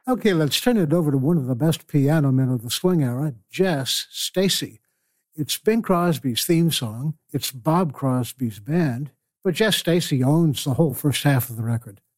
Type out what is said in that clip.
Okay, let's turn it over to one of the best piano men of the swing era, Jess Stacy. It's Bing Crosby's theme song. It's Bob Crosby's band, but Jess Stacy owns the whole first half of the record.